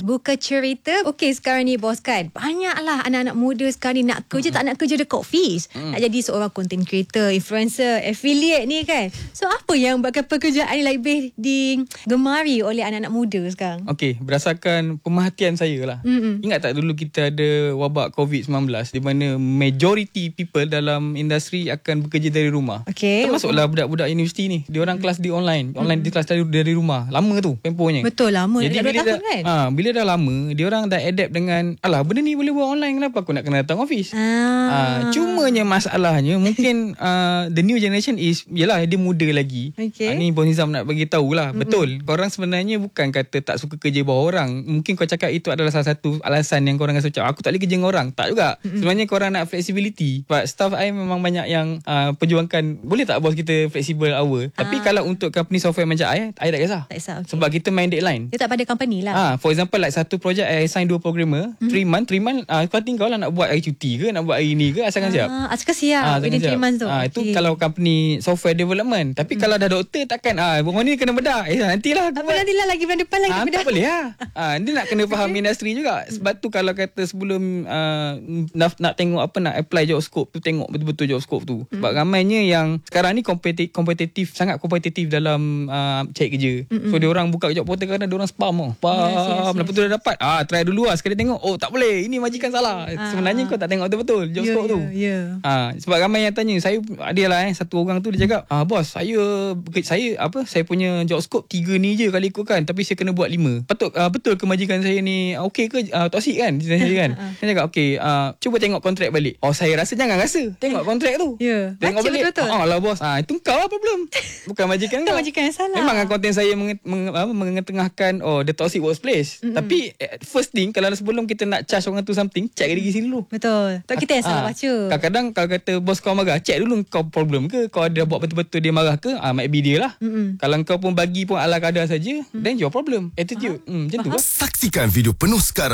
Buka cerita. Okey, sekarang ni bos kan, banyaklah anak-anak muda sekarang ni nak kerja, tak nak kerja dekat office. Nak jadi seorang content creator, influencer, affiliate ni kan. So apa yang buatkan pekerjaan ni lebih digemari oleh anak-anak muda sekarang? Okey, berdasarkan pemerhatian saya lah. Ingat tak dulu kita ada wabak COVID-19 di mana majority people dalam industri akan bekerja dari rumah. Okey. Termasuklah budak-budak universiti ni. Diorang kelas di online. Online di kelas dari rumah. Lama tu tempohnya. Betul, lama. Jadi dah 2 tahun kan? bila dah lama, diorang dah adapt dengan alah benda ni boleh buat online, kenapa aku nak kena datang office? Cumanya masalahnya mungkin the new generation is yalah dia muda lagi. Ni Bos Nizam nak bagi tahulah. Betul. Korang sebenarnya bukan kata tak suka kerja bawah orang. Mungkin kau cakap itu adalah salah satu alasan yang korang rasa macam aku tak boleh kerja dengan orang. Tak juga. Sebenarnya korang nak flexibility. But staff I memang banyak yang perjuangkan boleh tak bos kita flexible hour. Tapi kalau untuk company software macam I tak kisah. Okay. Sebab kita main deadline. Dia tak pada company lah. For example like satu projek I assign 2 programmer 3 month kau tinggal lah nak buat hari cuti ke, nak buat hari ni ke, asalkan siap. Asalkan siap within 3 months tu. Itu kalau company software development. Tapi kalau dah doktor takkan bukan ni kena bedah. Nantilah lagi bulan depan lagi bedah. Tak boleh lah. Dia nak kena faham industri juga. Sebab tu kalau kata sebelum nak tengok apa, nak apply job scope tu, tengok betul-betul job scope tu. Sebab ramainya yang sekarang ni kompetitif, sangat kompetitif dalam cari kerja. So dia orang buka job portal, kadang dia orang spam lepas tu dah dapat try dulu lah sekali tengok, tak boleh, ini majikan salah. Sebenarnya kau tak tengok betul-betul job scope tu. Sebab ramai yang tanya saya, adalah satu orang tu dia cakap, bos saya punya job scope 3 ni je kali ikutkan, tapi saya kena buat 5. Betul ke majikan saya ni okey ke, toksik kan? Saya cakap okey, cuba tengok kontrak balik. Saya rasa jangan rasa, tengok kontrak tu. Tengok balik betul. Lah bos, itu kau lah problem, bukan majikan kau. Majikan yang salah. Memang konten saya mengetengahkan the toxic workplace. Tapi first thing, kalau sebelum kita nak charge orang tu something, check diri sini dulu. Betul. Tak kita yang salah baca. Kadang-kadang kalau kata bos kau marah, check dulu kau problem ke, kau ada buat betul-betul dia marah ke, might be dia lah. Kalau kau pun bagi pun ala kadar saja, then your problem, attitude. Macam tu. Saksikan video penuh sekarang